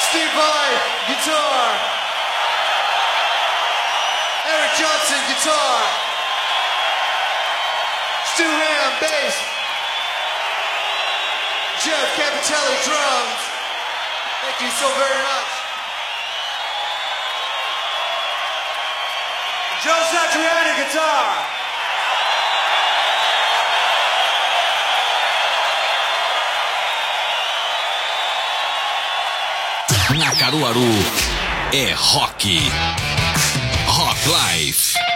Steve Vai, guitar. Eric Johnson, guitar. Stu Ham, bass. Jeff Capitelli, drums. Thank you so very much. Joe Satriani, guitar. Na Caruaru é rock. Rock Life.